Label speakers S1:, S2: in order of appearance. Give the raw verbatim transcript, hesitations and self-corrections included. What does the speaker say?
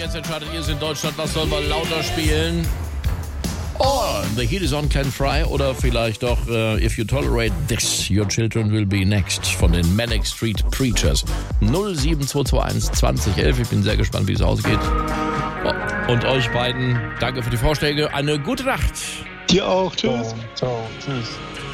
S1: jetzt entscheidet ihr es in Deutschland, was sollen wir lauter spielen? Oh, The Heat is on Ken Fry oder vielleicht doch uh, If You Tolerate This, Your Children Will Be Next von den Manic Street Preachers. null sieben zwei zwei eins zwanzig elf. Ich bin sehr gespannt, wie es ausgeht. Oh, und euch beiden, danke für die Vorschläge. Eine gute Nacht.
S2: Dir auch. Tschüss.
S3: Ciao. Ciao. Tschüss.